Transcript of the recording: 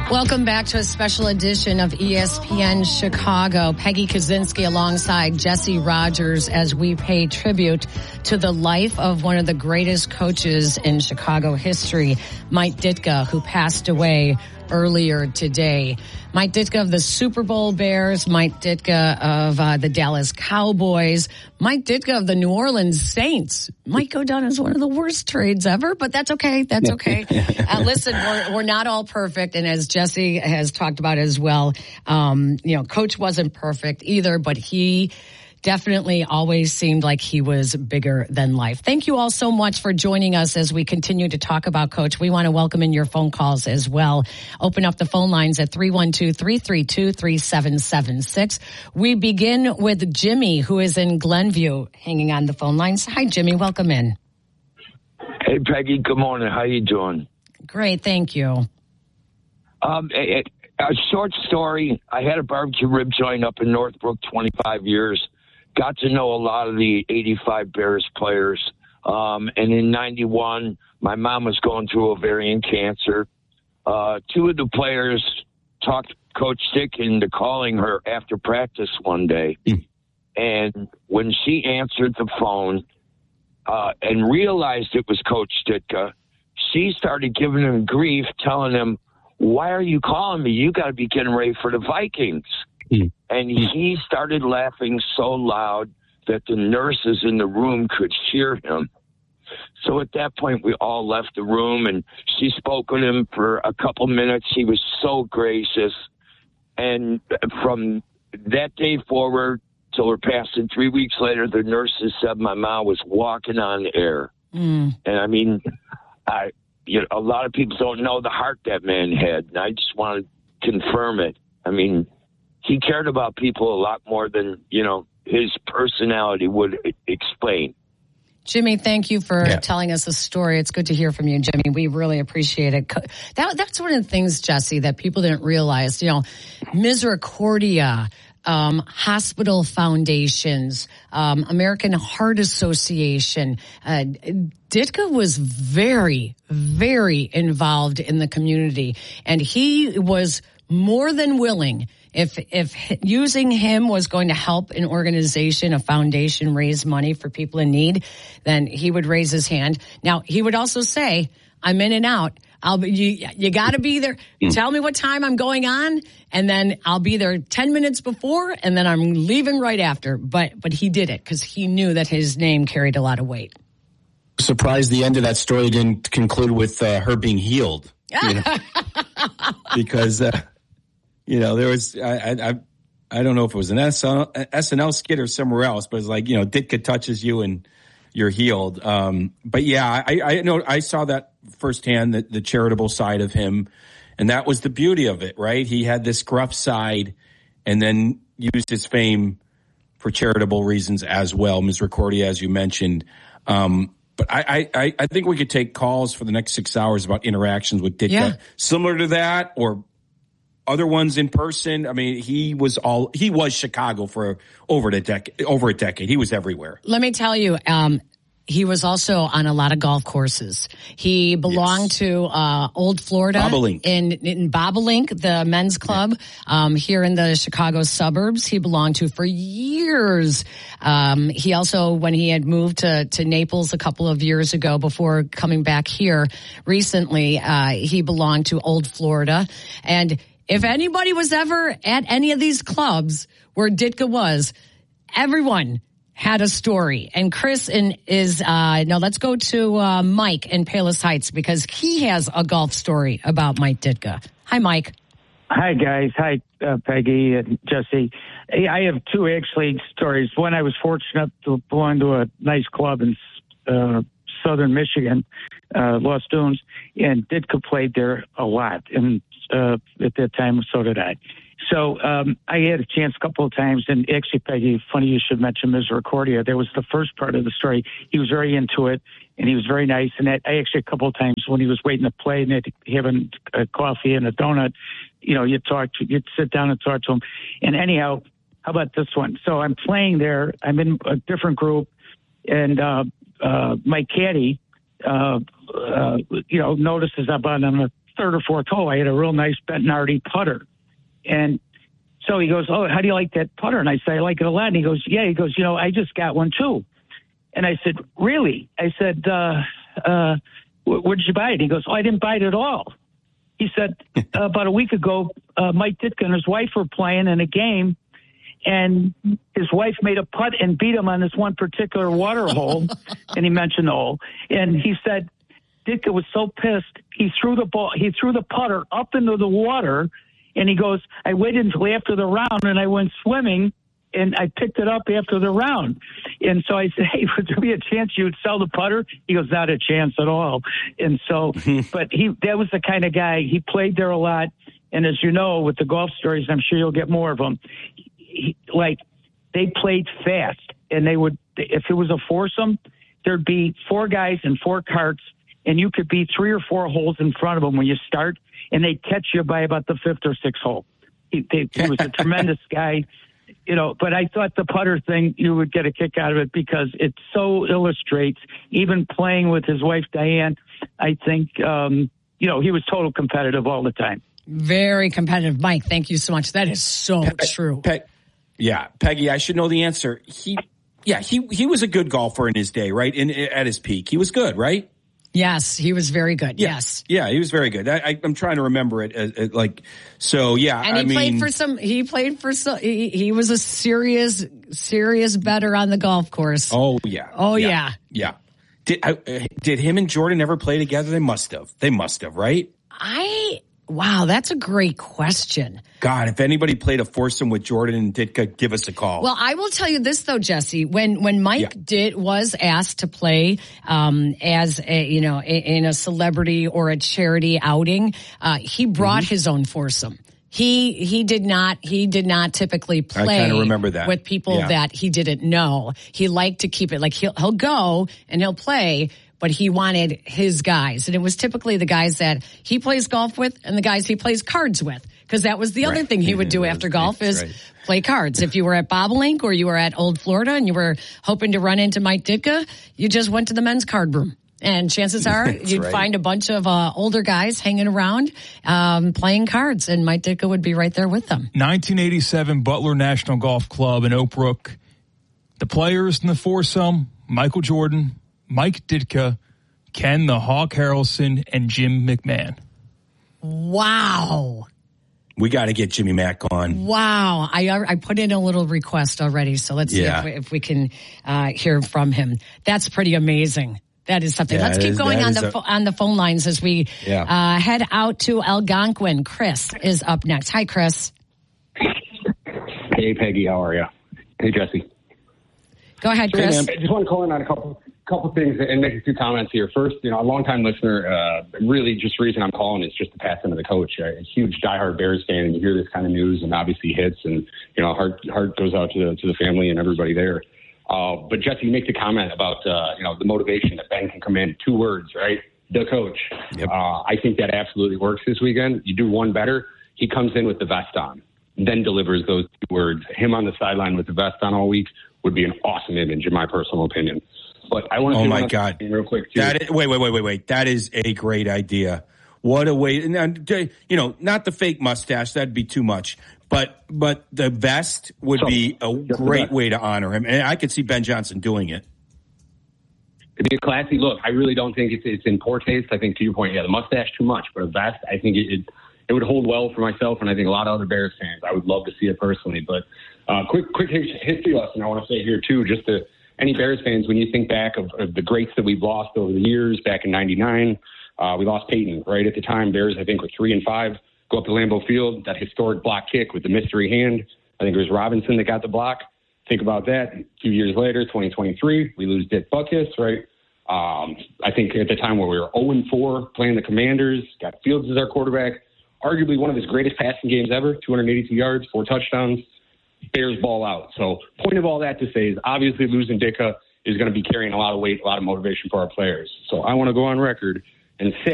Welcome back to a special edition of ESPN Chicago. Peggy Kusinski alongside Jesse Rogers as we pay tribute to the life of one of the greatest coaches in Chicago history, Mike Ditka, who passed away earlier today. Mike Ditka of the Super Bowl Bears, Mike Ditka of the Dallas Cowboys, Mike Ditka of the New Orleans Saints. Might go down as one of the worst trades ever, but that's okay. That's okay. Listen, we're not all perfect, and as Jesse has talked about as well, Coach wasn't perfect either, but he definitely always seemed like he was bigger than life. Thank you all so much for joining us as we continue to talk about Coach. We want to welcome in your phone calls as well. Open up the phone lines at 312-332-3776. We begin with Jimmy, who is in Glenview, hanging on the phone lines. Hi, Jimmy. Welcome in. Hey, Peggy. Good morning. How you doing? Great. Thank you. A short story. I had a barbecue rib joint up in Northbrook 25 years. Got to know a lot of the 85 Bears players. And in 91, my mom was going through ovarian cancer. Two of the players talked Coach Dick into calling her after practice one day. And when she answered the phone and realized it was Coach Ditka, she started giving him grief, telling him, "Why are you calling me? You got to be getting ready for the Vikings." And he started laughing so loud that the nurses in the room could hear him. So at that point, we all left the room, and she spoke with him for a couple minutes. He was so gracious. And from that day forward till her passing 3 weeks later, the nurses said my mom was walking on air. And I mean, a lot of people don't know the heart that man had, and I just want to confirm it. I mean, he cared about people a lot more than, his personality would explain. Jimmy, thank you for telling us the story. It's good to hear from you, Jimmy. We really appreciate it. That's one of the things, Jesse, that people didn't realize. Misericordia, hospital foundations, American Heart Association. Ditka was very, very involved in the community, and he was more than willing. If using him was going to help an organization, a foundation, raise money for people in need, then he would raise his hand. Now, he would also say, "I'm in and out. You got to be there. Tell me what time I'm going on, and then I'll be there 10 minutes before, and then I'm leaving right after." But he did it because he knew that his name carried a lot of weight. Surprised the end of that story didn't conclude with her being healed. Because there was, I don't know if it was an SNL skit or somewhere else, but it's like, Ditka touches you and you're healed. But yeah, I know I saw that firsthand, the charitable side of him. And that was the beauty of it, right? He had this gruff side and then used his fame for charitable reasons as well. Misericordia, as you mentioned. But I think we could take calls for the next 6 hours about interactions with Ditka, similar to that, or other ones in person. I mean, he was Chicago for over a decade. He was everywhere. Let me tell you, he was also on a lot of golf courses. He belonged to Old Florida in Bobolink, the men's club here in the Chicago suburbs. He belonged to for years. He also, when he had moved to Naples a couple of years ago before coming back here recently, he belonged to Old Florida. And if anybody was ever at any of these clubs where Ditka was, everyone had a story. And Chris let's go to Mike in Palos Heights because he has a golf story about Mike Ditka. Hi, Mike. Hi, guys. Hi, Peggy and Jesse. I have two, actually, stories. One, I was fortunate to belong to a nice club in southern Michigan, Lost Dunes, and Ditka played there a lot. And at that time, so did I. So I had a chance a couple of times, and actually, Peggy, funny you should mention Misericordia. There was the first part of the story. He was very into it, and he was very nice. And I actually, a couple of times when he was waiting to play and having a coffee and a donut, you'd sit down and talk to him. And anyhow, how about this one? So I'm playing there. I'm in a different group, and my caddy, notices I'm on the third or fourth hole, I had a real nice Bettinardi putter. And so he goes, "Oh, how do you like that putter?" And I say, "I like it a lot." And he goes, "Yeah." He goes, "I just got one too." And I said, "Really?" I said, "Where did you buy it?" He goes, "Oh, I didn't buy it at all." He said, about a week ago, Mike Ditka and his wife were playing in a game, and his wife made a putt and beat him on this one particular water hole. And he mentioned the hole. And he said, Ditka was so pissed, he threw the putter up into the water. And he goes, "I waited until after the round and I went swimming and I picked it up after the round." And so I said, "Hey, would there be a chance you would sell the putter?" He goes, "Not a chance at all." And so, but that was the kind of guy. He played there a lot. And as you know, with the golf stories, I'm sure you'll get more of them. They played fast, and they would, if it was a foursome, there'd be 4 guys and 4 carts, and you could be 3 or 4 holes in front of them when you start, and they'd catch you by about the 5th or 6th hole. He was a tremendous guy, but I thought the putter thing, you would get a kick out of it because it so illustrates, even playing with his wife, Diane, I think, he was total competitive all the time. Very competitive. Mike, thank you so much. That is so true. Peggy, I should know the answer. He was a good golfer in his day, right? At his peak. He was good, right? Yes, he was very good. Yeah. Yes. Yeah, he was very good. I'm trying to remember it. And he he was a serious bettor on the golf course. Oh, yeah. Yeah. Did him and Jordan ever play together? They must have, right? Wow, that's a great question. God, if anybody played a foursome with Jordan and Ditka, give us a call. Well, I will tell you this though, Jesse. When Mike was asked to play as in a celebrity or a charity outing, he brought his own foursome. He did not typically play. I kind of remember that. With people that he didn't know. He liked to keep it like he'll go and he'll play, but he wanted his guys. And it was typically the guys that he plays golf with and the guys he plays cards with. Because that was the other thing he would do after golf is play cards. If you were at Bobolink or you were at Old Florida and you were hoping to run into Mike Ditka, you just went to the men's card room. And chances are you'd find a bunch of older guys hanging around playing cards. And Mike Ditka would be right there with them. 1987 Butler National Golf Club in Oak Brook. The players in the foursome, Michael Jordan, Mike Ditka, Ken the Hawk Harrelson, and Jim McMahon. Wow. We got to get Jimmy Mack on. Wow. I put in a little request already, so let's see if we can hear from him. That's pretty amazing. That is something. Let's keep going on the phone lines as we head out to Algonquin. Chris is up next. Hi, Chris. Hey, Peggy. How are you? Hey, Jesse. Go ahead, Chris. I just want to call in on a couple things and make a few comments here. First, a longtime listener, really just the reason I'm calling is just to pass into the coach. A huge diehard Bears fan, and you hear this kind of news and obviously hits, and heart goes out to the family and everybody there. But Jesse, you make the comment about the motivation that Ben can come in. 2 words, right? The coach. Yep. I think that absolutely works this weekend. You do one better. He comes in with the vest on, then delivers those 2 words. Him on the sideline with the vest on all week would be an awesome image, in my personal opinion. But I want to. Oh my God! Real quick, too. Wait! That is a great idea. What a way! Not the fake mustache. That'd be too much. But the vest would be a great way to honor him, and I could see Ben Johnson doing it. It'd be a classy look. I really don't think it's in poor taste. I think, to your point, the mustache too much, but a vest, I think it would hold well for myself, and I think a lot of other Bears fans. I would love to see it personally. But quick history lesson I want to say here too, just to any Bears fans, when you think back of the greats that we've lost over the years, back in '99, we lost Peyton. Right at the time, Bears I think were 3-5. Go up to Lambeau Field, that historic block kick with the mystery hand. I think it was Robinson that got the block. Think about that. 2 years later, 2023, we lose Dick Butkus, right? I think at the time where we were 0-4 playing the Commanders, got Fields as our quarterback, arguably one of his greatest passing games ever, 282 yards, 4 touchdowns. Bears ball out. So point of all that to say is obviously losing Ditka is going to be carrying a lot of weight, a lot of motivation for our players. So I want to go on record and say